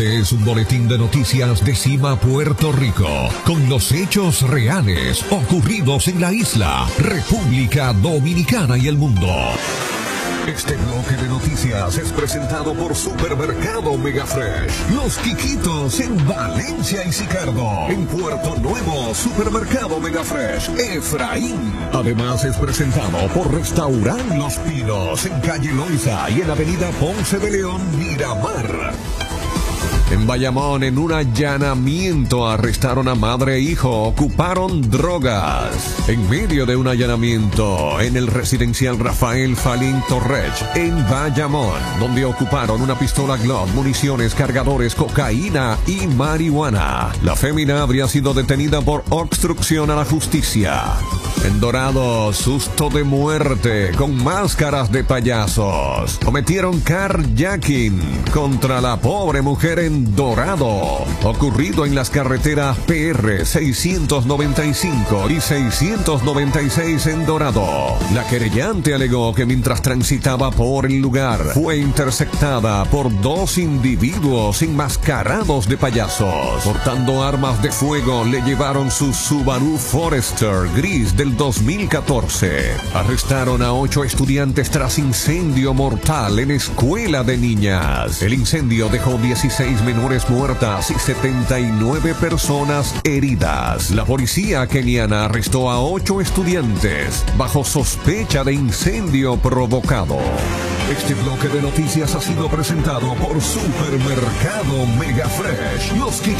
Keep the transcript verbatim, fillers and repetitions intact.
Este es un boletín de noticias de Cima, Puerto Rico, con los hechos reales ocurridos en la isla, República Dominicana y el mundo. Este bloque de noticias es presentado por Supermercado Megafresh. Los Quiquitos en Valencia y Sicardo. En Puerto Nuevo, Supermercado Megafresh, Efraín. Además es presentado por Restaurant Los Pinos en Calle Loiza y en Avenida Ponce de León, Miramar. En Bayamón, en un allanamiento, arrestaron a madre e hijo, ocuparon drogas. En medio de un allanamiento en el residencial Rafael Falín Torrech, en Bayamón, donde ocuparon una pistola Glock, municiones, cargadores, cocaína y marihuana. La fémina habría sido detenida por obstrucción a la justicia. En Dorado, susto de muerte con máscaras de payasos. Cometieron carjacking contra la pobre mujer en Dorado, ocurrido en las carreteras P R seiscientos noventa y cinco y seiscientos noventa y seis en Dorado. La querellante alegó que mientras transitaba por el lugar fue interceptada por dos individuos enmascarados de payasos. Portando armas de fuego, le llevaron su Subaru Forester gris del dos mil catorce. Arrestaron a ocho estudiantes tras incendio mortal en escuela de niñas. El incendio dejó dieciséis menores muertas y setenta y nueve personas heridas. La policía keniana arrestó a ocho estudiantes bajo sospecha de incendio provocado. Este bloque de noticias ha sido presentado por Supermercado Megafresh. Los